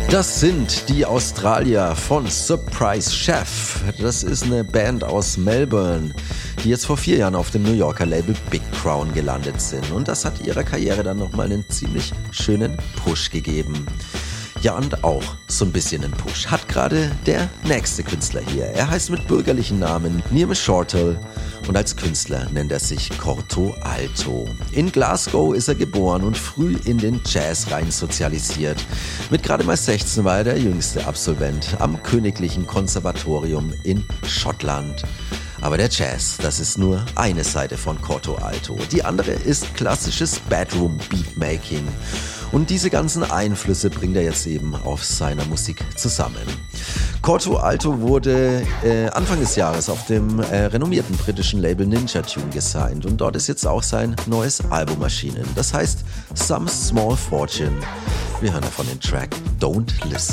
Das sind die Australier von Surprise Chef. Das ist eine Band aus Melbourne, die jetzt vor 4 Jahren auf dem New Yorker Label Big Crown gelandet sind. Und das hat ihrer Karriere dann nochmal einen ziemlich schönen Push gegeben. Ja, und auch so ein bisschen einen Push hat gerade der nächste Künstler hier. Er heißt mit bürgerlichen Namen Nirme Shortall und als Künstler nennt er sich Corto Alto. In Glasgow ist er geboren und früh in den Jazz rein sozialisiert. Mit gerade mal 16 war er der jüngste Absolvent am Königlichen Konservatorium in Schottland. Aber der Jazz, das ist nur eine Seite von Corto Alto. Die andere ist klassisches Bedroom Beatmaking. Und diese ganzen Einflüsse bringt er jetzt eben auf seiner Musik zusammen. Corto Alto wurde Anfang des Jahres auf dem renommierten britischen Label Ninja Tune gesigned. Und dort ist jetzt auch sein neues Album erschienen. Das heißt Some Small Fortune. Wir hören davon den Track Don't Listen.